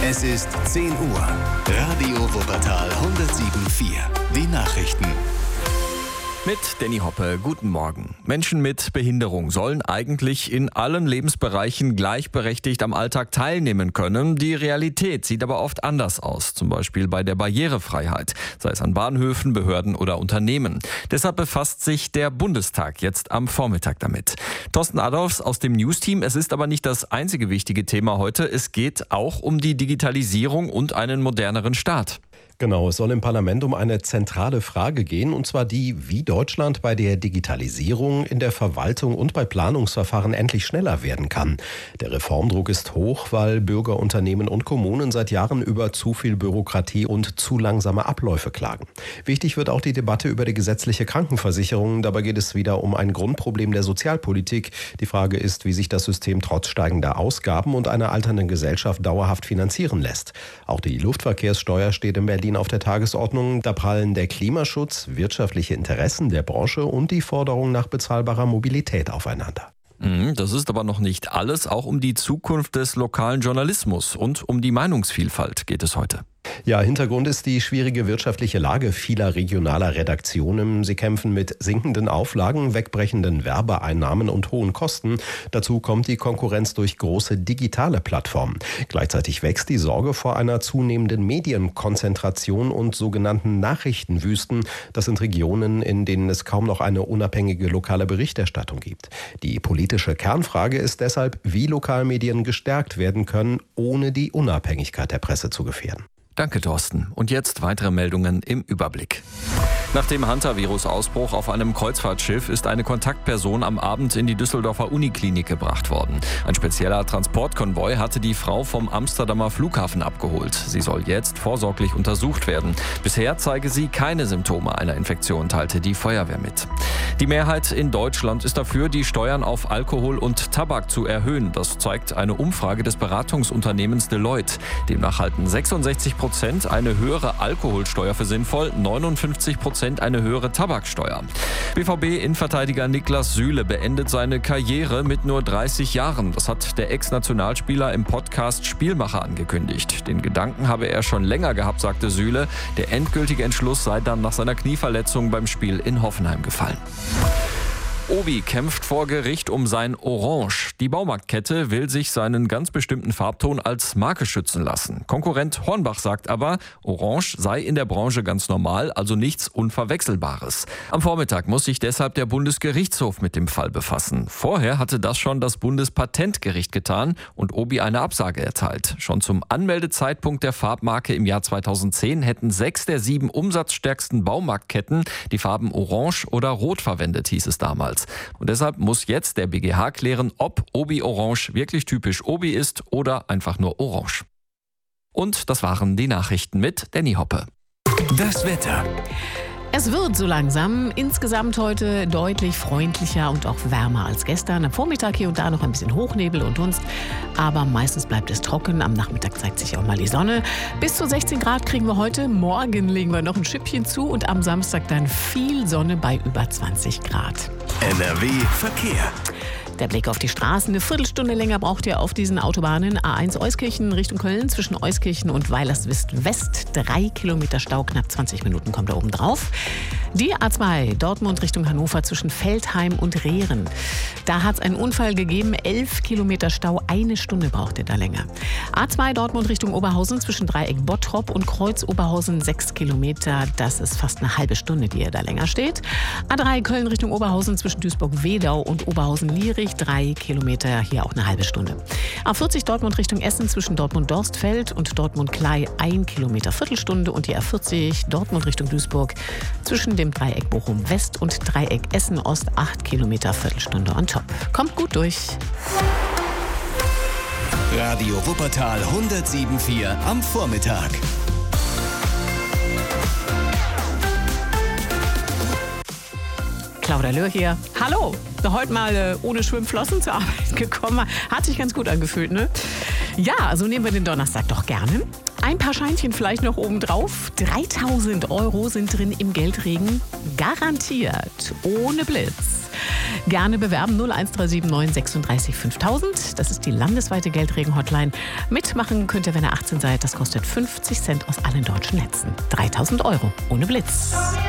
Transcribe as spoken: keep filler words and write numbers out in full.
Es ist zehn Uhr. Radio Wuppertal hundertsieben Komma vier. Die Nachrichten. Mit Danny Hoppe, guten Morgen. Menschen mit Behinderung sollen eigentlich in allen Lebensbereichen gleichberechtigt am Alltag teilnehmen können. Die Realität sieht aber oft anders aus, zum Beispiel bei der Barrierefreiheit, sei es an Bahnhöfen, Behörden oder Unternehmen. Deshalb befasst sich der Bundestag jetzt am Vormittag damit. Thorsten Adolfs aus dem News-Team. Es ist aber nicht das einzige wichtige Thema heute. Es geht auch um die Digitalisierung und einen moderneren Staat. Genau, es soll im Parlament um eine zentrale Frage gehen, und zwar die, wie Deutschland bei der Digitalisierung in der Verwaltung und bei Planungsverfahren endlich schneller werden kann. Der Reformdruck ist hoch, weil Bürger, Unternehmen und Kommunen seit Jahren über zu viel Bürokratie und zu langsame Abläufe klagen. Wichtig wird auch die Debatte über die gesetzliche Krankenversicherung. Dabei geht es wieder um ein Grundproblem der Sozialpolitik. Die Frage ist, wie sich das System trotz steigender Ausgaben und einer alternden Gesellschaft dauerhaft finanzieren lässt. Auch die Luftverkehrssteuer steht in Berlin auf der Tagesordnung. Da prallen der Klimaschutz, wirtschaftliche Interessen der Branche und die Forderung nach bezahlbarer Mobilität aufeinander. Das ist aber noch nicht alles. Auch um die Zukunft des lokalen Journalismus und um die Meinungsvielfalt geht es heute. Ja, Hintergrund ist die schwierige wirtschaftliche Lage vieler regionaler Redaktionen. Sie kämpfen mit sinkenden Auflagen, wegbrechenden Werbeeinnahmen und hohen Kosten. Dazu kommt die Konkurrenz durch große digitale Plattformen. Gleichzeitig wächst die Sorge vor einer zunehmenden Medienkonzentration und sogenannten Nachrichtenwüsten. Das sind Regionen, in denen es kaum noch eine unabhängige lokale Berichterstattung gibt. Die politische Kernfrage ist deshalb, wie Lokalmedien gestärkt werden können, ohne die Unabhängigkeit der Presse zu gefährden. Danke, Thorsten. Und jetzt weitere Meldungen im Überblick. Nach dem Hantavirus-Ausbruch auf einem Kreuzfahrtschiff ist eine Kontaktperson am Abend in die Düsseldorfer Uniklinik gebracht worden. Ein spezieller Transportkonvoi hatte die Frau vom Amsterdamer Flughafen abgeholt. Sie soll jetzt vorsorglich untersucht werden. Bisher zeige sie keine Symptome einer Infektion, teilte die Feuerwehr mit. Die Mehrheit in Deutschland ist dafür, die Steuern auf Alkohol und Tabak zu erhöhen. Das zeigt eine Umfrage des Beratungsunternehmens Deloitte. Demnach halten sechsundsechzig Prozent eine höhere Alkoholsteuer für sinnvoll, neunundfünfzig Prozent eine höhere Tabaksteuer. B V B-Innenverteidiger Niklas Süle beendet seine Karriere mit nur dreißig Jahren. Das hat der Ex-Nationalspieler im Podcast Spielmacher angekündigt. Den Gedanken habe er schon länger gehabt, sagte Süle. Der endgültige Entschluss sei dann nach seiner Knieverletzung beim Spiel in Hoffenheim gefallen. Obi kämpft vor Gericht um sein Orange. Die Baumarktkette will sich seinen ganz bestimmten Farbton als Marke schützen lassen. Konkurrent Hornbach sagt aber, Orange sei in der Branche ganz normal, also nichts Unverwechselbares. Am Vormittag muss sich deshalb der Bundesgerichtshof mit dem Fall befassen. Vorher hatte das schon das Bundespatentgericht getan und Obi eine Absage erteilt. Schon zum Anmeldezeitpunkt der Farbmarke im Jahr zweitausendzehn hätten sechs der sieben umsatzstärksten Baumarktketten die Farben Orange oder Rot verwendet, hieß es damals. Und deshalb muss jetzt der B G H klären, ob Obi Orange wirklich typisch Obi ist oder einfach nur Orange. Und das waren die Nachrichten mit Danny Hoppe. Das Wetter. Es wird so langsam insgesamt heute deutlich freundlicher und auch wärmer als gestern. Am Vormittag hier und da noch ein bisschen Hochnebel und Dunst, aber meistens bleibt es trocken. Am Nachmittag zeigt sich auch mal die Sonne. Bis zu sechzehn Grad kriegen wir heute. Morgen legen wir noch ein Schippchen zu und am Samstag dann viel Sonne bei über zwanzig Grad. N R W Verkehr. Der Blick auf die Straßen. Eine Viertelstunde länger braucht ihr auf diesen Autobahnen. A eins Euskirchen Richtung Köln zwischen Euskirchen und Weilerswist West. Drei Kilometer Stau, knapp zwanzig Minuten kommt da oben drauf. Die A zwei Dortmund Richtung Hannover zwischen Veltheim und Rehren. Da hat es einen Unfall gegeben. Elf Kilometer Stau, eine Stunde braucht ihr da länger. A zwei Dortmund Richtung Oberhausen zwischen Dreieck Bottrop und Kreuz Oberhausen. Sechs Kilometer, das ist fast eine halbe Stunde, die ihr da länger steht. A drei Köln Richtung Oberhausen zwischen Duisburg-Wedau und Oberhausen-Lierich. Drei Kilometer, hier auch eine halbe Stunde. A vierzig Dortmund Richtung Essen zwischen Dortmund-Dorstfeld und Dortmund-Klei ein Kilometer, Viertelstunde. Und die A vierzig Dortmund Richtung Duisburg zwischen dem Dreieck Bochum West und Dreieck Essen Ost acht Kilometer, Viertelstunde on top. Kommt gut durch. Radio Wuppertal hundertsieben Komma vier am Vormittag. Claudia Löhr hier. Hallo! Heute mal äh, ohne Schwimmflossen zur Arbeit gekommen. Hat sich ganz gut angefühlt, ne? Ja, also nehmen wir den Donnerstag doch gerne. Ein paar Scheinchen vielleicht noch obendrauf. dreitausend Euro sind drin im Geldregen. Garantiert. Ohne Blitz. Gerne bewerben null eins drei sieben neun sechsunddreißig fünftausend. Das ist die landesweite Geldregen-Hotline. Mitmachen könnt ihr, wenn ihr achtzehn seid. Das kostet fünfzig Cent aus allen deutschen Netzen. dreitausend Euro ohne Blitz.